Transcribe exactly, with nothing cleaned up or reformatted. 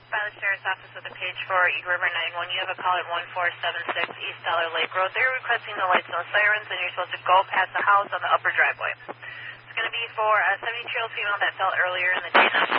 Violet Sheriff's Office with a page for Eagle River nine one. You have a call at one four seven six East Dollar Lake Road. They're requesting the lights, no sirens, and you're supposed to go past the house on the upper driveway. It's going to be for a seventy-two-year-old female that fell earlier in the day.